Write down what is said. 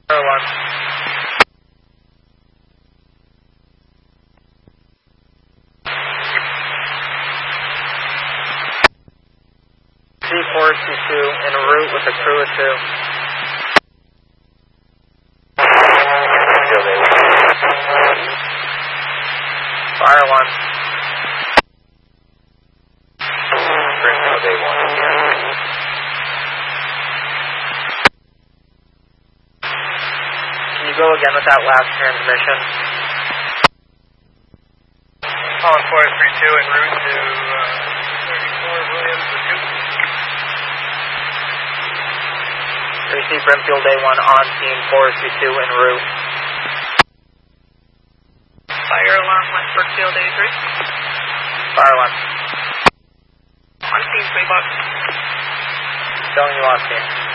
Alarm. C422 en route with a crew of 2. Fire alarm. Springfield A1 again. Can you go again with that last transmission? Colin 432 en route to 34 Williams with 2. Receive Brimfield A1 on scene, 422 en route. Fire alarm, West Brookfield A3. Fire alarm. On scene, 3 bucks. Showing you on scene.